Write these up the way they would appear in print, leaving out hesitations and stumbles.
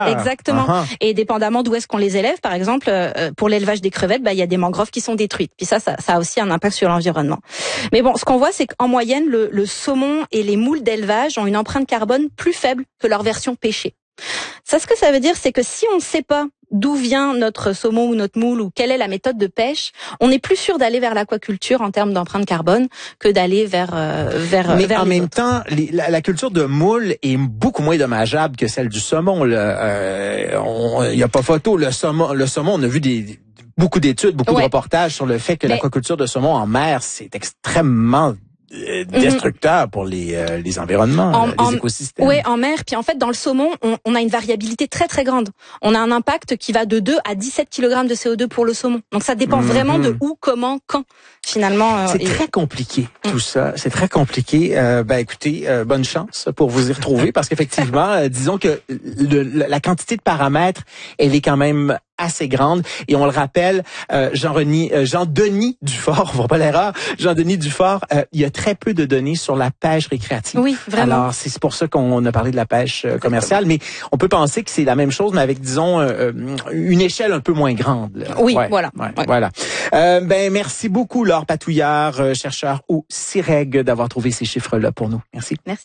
Exactement. Et dépendamment d'où est-ce qu'on les élève, par exemple, pour l'élevage des crevettes, il y a des mangroves qui sont détruites. Puis ça a aussi un impact sur l'environnement. Mais bon, ce qu'on voit, c'est qu'en moyenne, le saumon et les moules d'élevage ont une empreinte carbone plus faible que leur version pêchée. Ça, ce que ça veut dire, c'est que si on ne sait pas d'où vient notre saumon ou notre moule ou quelle est la méthode de pêche, on est plus sûr d'aller vers l'aquaculture en termes d'empreinte carbone que d'aller vers Mais en même temps, la culture de moule est beaucoup moins dommageable que celle du saumon. Il y a pas photo. Le saumon, on a vu beaucoup d'études, beaucoup de reportages sur le fait que l'aquaculture de saumon en mer, c'est extrêmement destructeur pour les environnements, les écosystèmes. Oui, en mer. Puis en fait, dans le saumon, on a une variabilité très très grande. On a un impact qui va de 2 à 17 kg de CO2 pour le saumon. Donc ça dépend vraiment de où, comment, quand. Finalement, c'est très compliqué tout ça. C'est très compliqué. Écoutez, bonne chance pour vous y retrouver parce qu'effectivement, disons que la quantité de paramètres, elle est quand même assez grande. Et on le rappelle, Jean-Denis Dufort, on va pas l'erreur, Jean-Denis Dufort, il y a très peu de données sur la pêche récréative. Oui, vraiment. Alors, c'est pour ça qu'on a parlé de la pêche commerciale, mais on peut penser que c'est la même chose, mais avec, disons, une échelle un peu moins grande. Là. Oui, voilà. Voilà. Merci beaucoup, Laure Patouillard, chercheur au CIREG, d'avoir trouvé ces chiffres-là pour nous. Merci. Merci.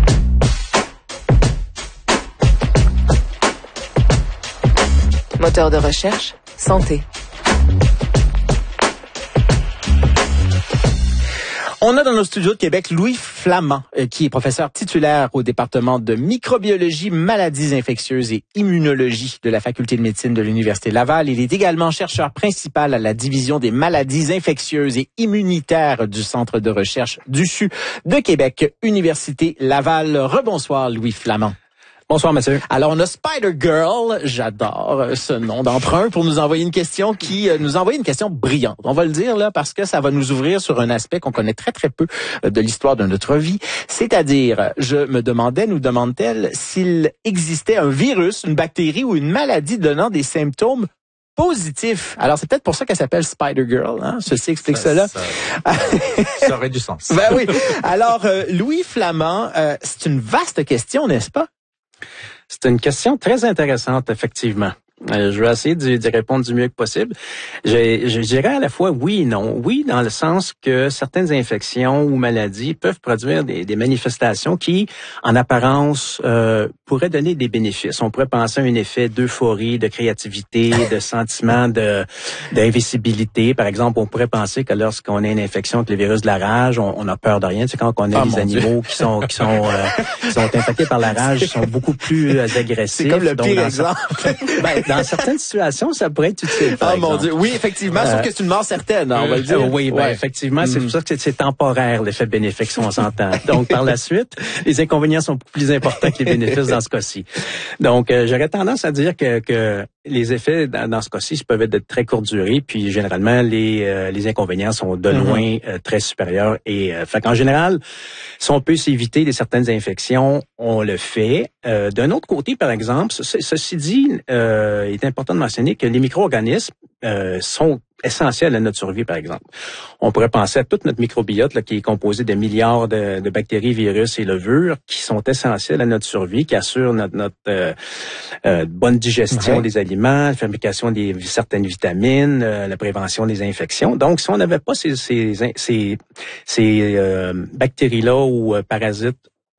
Moteur de recherche, santé. On a dans nos studios de Québec Louis Flamand, qui est professeur titulaire au département de microbiologie, maladies infectieuses et immunologie de la faculté de médecine de l'Université Laval. Il est également chercheur principal à la division des maladies infectieuses et immunitaires du Centre de recherche du CHU de Québec, Université Laval. Rebonsoir Louis Flamand. Bonsoir, Mathieu. Alors, on a Spider Girl, j'adore ce nom d'emprunt, pour nous envoyer une question brillante. On va le dire là parce que ça va nous ouvrir sur un aspect qu'on connaît très très peu de l'histoire de notre vie. C'est-à-dire, nous demande-t-elle s'il existait un virus, une bactérie ou une maladie donnant des symptômes positifs. Alors, c'est peut-être pour ça qu'elle s'appelle Spider Girl, hein? Ceci explique cela. Ça aurait du sens. Oui. Alors, Louis Flamand, c'est une vaste question, n'est-ce pas? C'est une question très intéressante, effectivement. Je vais essayer d'y répondre du mieux que possible. Je dirais à la fois oui et non. Oui, dans le sens que certaines infections ou maladies peuvent produire des manifestations qui, en apparence, pourraient donner des bénéfices. On pourrait penser à un effet d'euphorie, de créativité, de sentiment d'invisibilité. Par exemple, on pourrait penser que lorsqu'on a une infection avec le virus de la rage, on a peur de rien. C'est quand on a des animaux qui sont infectés par la rage, ils sont beaucoup plus agressifs. C'est comme le pire exemple. Dans certaines situations, ça pourrait être utile. Mon Dieu. Oui, effectivement, sauf que c'est une mort certaine, on va le dire. Oui, effectivement, c'est pour ça que c'est temporaire, l'effet bénéfique, si on s'entend. Donc, par la suite, les inconvénients sont beaucoup plus importants que les bénéfices dans ce cas-ci. Donc, j'aurais tendance à dire que les effets dans ce cas-ci peuvent être de très courte durée, puis généralement, les inconvénients sont de loin très supérieurs. Et fait qu'en général, si on peut s'éviter certaines infections, on le fait. D'un autre côté, par exemple, ceci dit, il est important de mentionner que les micro-organismes sont essentiels à notre survie, par exemple. On pourrait penser à toute notre microbiote là, qui est composé de milliards de bactéries, virus et levures qui sont essentiels à notre survie, qui assurent notre bonne digestion des aliments, la fabrication des certaines vitamines, la prévention des infections. Donc, si on n'avait pas ces bactéries-là ou parasites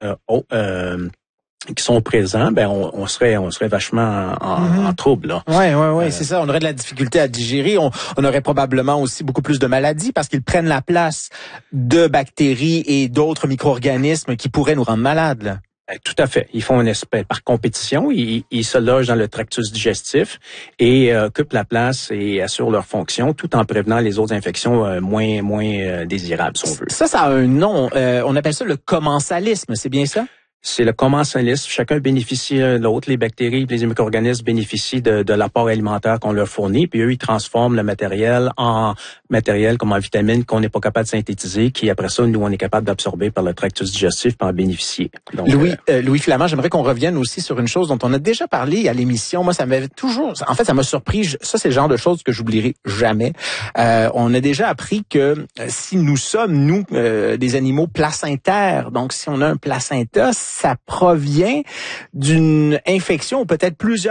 qui sont présents, on serait vachement en trouble, là. Oui, c'est ça. On aurait de la difficulté à digérer. On aurait probablement aussi beaucoup plus de maladies parce qu'ils prennent la place de bactéries et d'autres micro-organismes qui pourraient nous rendre malades, là. Tout à fait. Ils font une espèce, par compétition, ils se logent dans le tractus digestif et occupent la place et assurent leur fonction tout en prévenant les autres infections moins désirables, si on veut. Ça a un nom. On appelle ça le commensalisme, c'est bien ça? C'est le commensalisme. Chacun bénéficie de l'autre. Les bactéries, les micro-organismes bénéficient de l'apport alimentaire qu'on leur fournit, puis eux, ils transforment le matériel en matériel comme en vitamines qu'on n'est pas capable de synthétiser, qui après ça, nous, on est capable d'absorber par le tractus digestif pour en bénéficier. Donc, Louis Flamand, j'aimerais qu'on revienne aussi sur une chose dont on a déjà parlé à l'émission. Moi, ça m'avait toujours... En fait, ça m'a surpris. Ça, c'est le genre de choses que j'oublierai jamais. On a déjà appris que si nous sommes, des animaux placentaires, donc si on a un placenta, ça provient d'une infection ou peut-être plusieurs